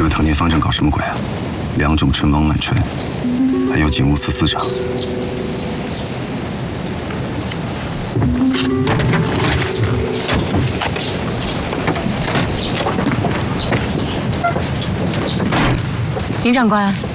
这个藤田方正搞什么鬼啊？两种唇王满唇，还有警务司司长。 林长官。